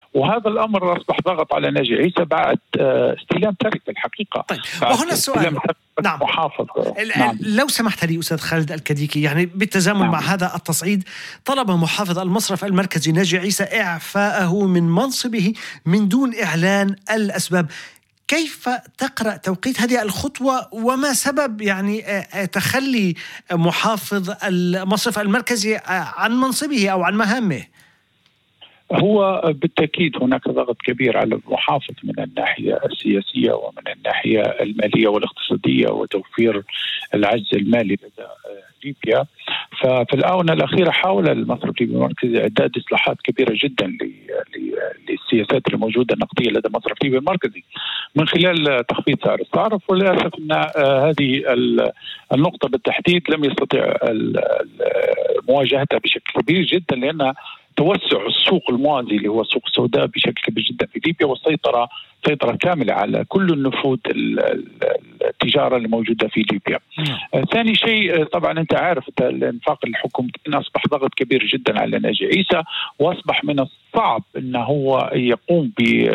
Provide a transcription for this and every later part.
وهذا الأمر أصبح ضغط على ناجي عيسى بعد استلام ترك الحقيقة. طيب، وهنا السؤال. نعم. محافظ. نعم. لو سمحت لي أستاذ خالد الكديكي، يعني بالتزامن مع هذا التصعيد، طلب محافظ المصرف المركزي ناجي عيسى إعفاءه من منصبه من دون إعلان الأسباب. كيف تقرأ توقيت هذه الخطوة، وما سبب يعني تخلي محافظ المصرف المركزي عن منصبه أو عن مهامه؟ هو بالتأكيد هناك ضغط كبير على المحافظ من الناحية السياسية ومن الناحية المالية والاقتصادية وتوفير العجز المالي لدى ليبيا. ففي الآونة الأخيرة حاول المصرف الليبي المركزي إعداد إصلاحات كبيرة جدا للسياسات الموجودة النقدية لدى المصرف الليبي المركزي من خلال تخفيض سعر الصرف، وللأسف أن هذه النقطة بالتحديد لم يستطيع مواجهتها بشكل كبير جدا، لأن توسع السوق الموازي اللي هو السوق السوداء بشكل كبير جدا في ليبيا، والسيطرة سيطرة كاملة على كل النفوذ التجارة الموجودة في ليبيا. ثاني شيء، طبعا أنت عارف الانفاق الحكومتين أصبح ضغط كبير جدا على ناجي عيسى، وأصبح من الصعب أنه هو يقوم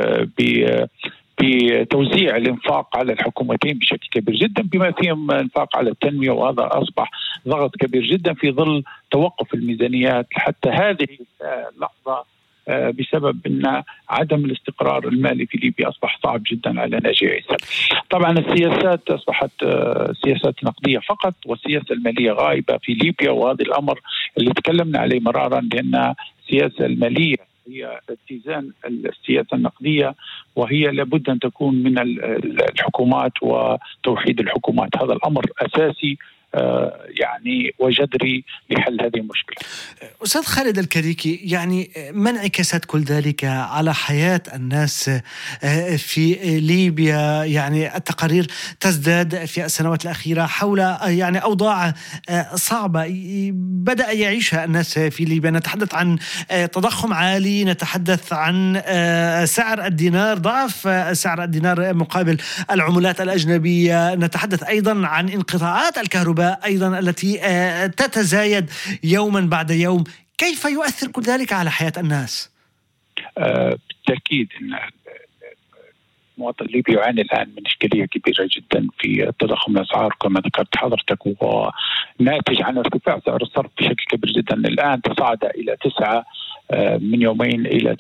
بتوزيع الانفاق على الحكومتين بشكل كبير جدا بما فيهم الانفاق على التنمية، وهذا أصبح ضغط كبير جدا في ظل توقف الميزانيات حتى هذه اللحظة بسبب أن عدم الاستقرار المالي في ليبيا أصبح صعب جدا على ناجي عيسى. طبعا السياسات أصبحت سياسات نقدية فقط، والسياسة المالية غائبة في ليبيا، وهذا الأمر اللي تكلمنا عليه مرارا، لأن السياسة المالية هي اتزان السياسة النقدية، وهي لابد أن تكون من الحكومات وتوحيد الحكومات. هذا الأمر أساسي يعني وجذري لحل هذه المشكلة. أستاذ خالد الكديكي، يعني ما انعكاسات كل ذلك على حياة الناس في ليبيا؟ يعني التقارير تزداد في السنوات الأخيرة حول يعني أوضاع صعبة بدأ يعيشها الناس في ليبيا. نتحدث عن تضخم عالي، نتحدث عن سعر الدينار، ضعف سعر الدينار مقابل العملات الأجنبية، نتحدث أيضا عن انقطاعات الكهرباء أيضا التي تتزايد يوما بعد يوم. كيف يؤثر كل ذلك على حياة الناس؟ بالتأكيد أن المواطن الليبي يعاني الآن من إشكالية كبيرة جدا في تضخم الأسعار كما ذكرت حضرتك، وهو ناتج عن ارتفاع سعر الصرف بشكل كبير جدا. الآن تصاعد إلى 9 من يومين إلى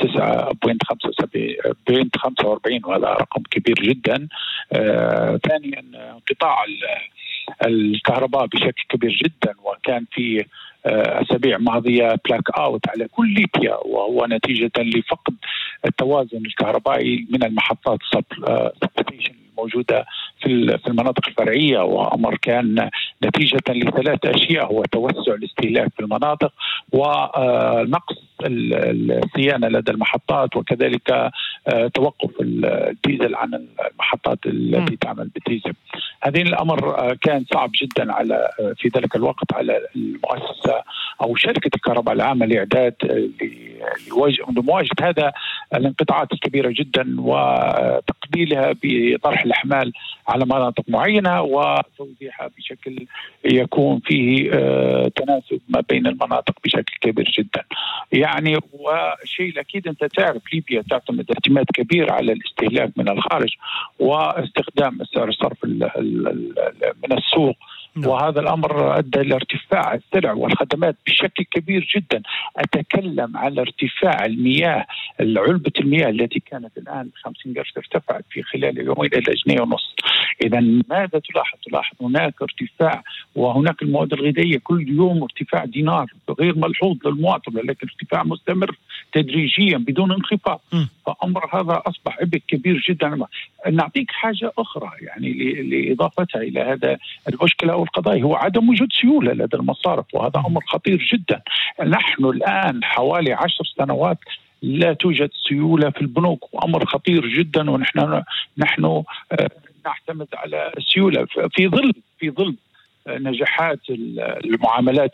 9.45، وهذا رقم كبير جدا. ثانيا انقطاع الكهرباء بشكل كبير جدا، وكان في أسابيع ماضية بلاك أوت على كل ليبيا، وهو نتيجة لفقد التوازن الكهربائي من المحطات الموجودة في المناطق الفرعية، وأمر كان نتيجة ل3 أشياء: هو توسع الاستهلاك في المناطق، ونقص الصيانة لدى المحطات، وكذلك توقف الديزل عن المحطات التي تعمل بالديزل. هذه الأمر كان صعب جدا على في ذلك الوقت على المؤسسة أو شركة الكهرباء العامة لإعداد لمواجهة هذا الانقطاعات الكبيرة جدا، وتقبيلها بطرح الأحمال على مناطق معينة وتوزيعها بشكل يكون فيه تناسب ما بين المناطق بشكل كبير جدا. يعني وشيء الأكيد أنت تعرف ليبيا تعتمد اعتماد كبير على الاستهلاك من الخارج واستخدام سعر الصرف من السوق، وهذا الأمر أدى إلى ارتفاع السلع والخدمات بشكل كبير جدا. أتكلم على ارتفاع المياه، علبة المياه التي كانت الآن 50 قرش ارتفعت في خلال يومين إلى 1.5 جنيه. إذا ماذا تلاحظ هناك ارتفاع، وهناك المواد الغذائية كل يوم ارتفاع دينار غير ملحوظ للمواطن، لكن ارتفاع مستمر تدريجيا بدون انخفاض. فأمر هذا أصبح عبء كبير جدا. نعطيك حاجة أخرى يعني لإضافتها إلى هذا المشكلة أو القضايا، هو عدم وجود سيولة لدى المصارف، وهذا أمر خطير جدا. نحن الآن حوالي 10 سنوات لا توجد سيولة في البنوك، وأمر خطير جدا، ونحن نعتمد على السيولة في ظل نجاحات المعاملات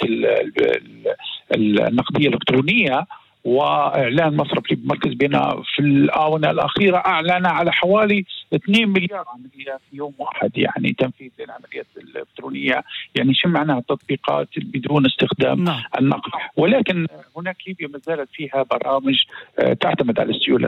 النقدية الإلكترونية، وإعلان مصرف ليبي المركزي بأن في الآونة الأخيرة أعلن على حوالي 2 مليار عملية في يوم واحد، يعني تنفيذ العمليات الإلكترونية. يعني شو معناها تطبيقات بدون استخدام النقد، ولكن هناك ليبيا ما زالت فيها برامج تعتمد على السيولة